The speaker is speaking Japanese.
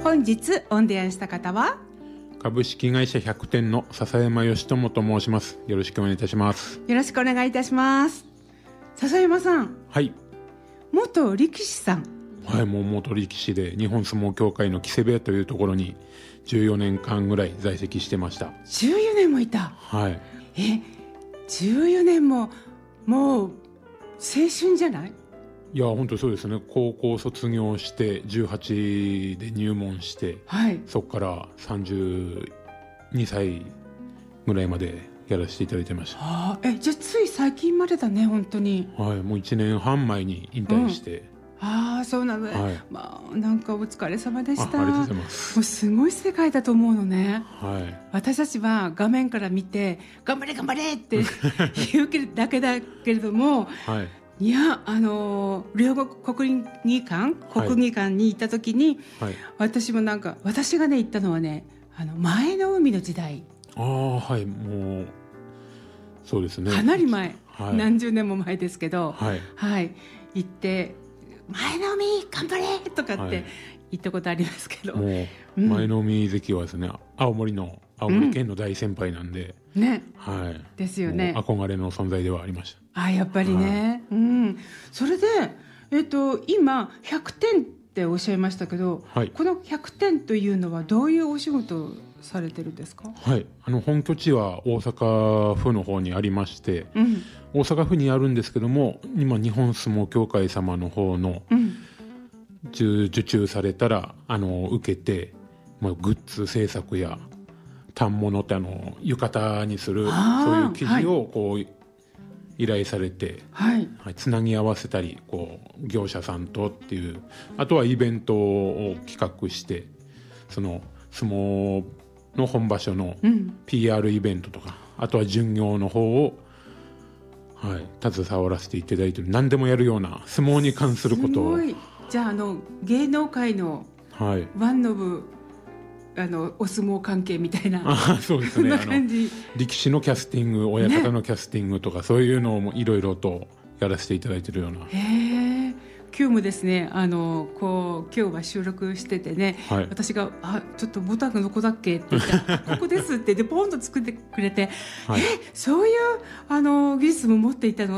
本日オンデアンした方は株式会社100点の笹山義友と申します。よろしくお願いいたします。 よろしくお願いいたします。笹山さん、 はい、 元力士さん。 はい、もう元力士で日本相撲協会の木瀬部屋というところに14年間ぐらい在籍してました。 14年もいた。 はい。 14年ももう青春じゃない？ いや本当そうですね。高校卒業して18で入門して、 はい、 そこから32歳ぐらいまでやらせていただいてました。 じゃあつい最近までだね。本当に、 はい、もう1年半前に引退して、 そうなのね、はい、なんかお疲れ様でした。 ありがとうございます。 もうすごい世界だと思うのね、 はい、 私たちは画面から見て頑張れ頑張れって言うだけだけれども、 はい、 いや両国国技館に行った時に、はい、私も私がね行ったのはね前の海の時代。 はい、もうそうですね、 かなり前、 はい、 何十年も前ですけど、 はいはい、行って前の海頑張れとかって言ったことありますけど、 もう前の海関はですね、青森県の大先輩なんで、 ね、 はい、 ですよね。 憧れの存在ではありました。 やっぱりね、それで、今100点っておっしゃいましたけど、 はい、 この100点というのはどういうお仕事をされてるんですか？ はい、本拠地は大阪府の方にありまして、大阪府にあるんですけども、今日本相撲協会様の方の、受注されたら受けて、グッズ制作や反物って浴衣にするそういう生地をこう、依頼されて、つなぎ合わせたり業者さんとっていう、あとはイベントを企画して、その相撲の本場所の PR イベントとか、あとは巡業の方を、携わらせていただいている、何でもやるような相撲に関することを。 じゃあ芸能界のワンノブ、お相撲関係みたいなそうですね感じ。 力士のキャスティング、親方のキャスティングとか、そういうのもいろいろとやらせていただいているような。 今日もですね今日は収録しててね、私がちょっとボタンがどこだっけって言ったらここですってでポンと作ってくれて、そういう技術も持っていたの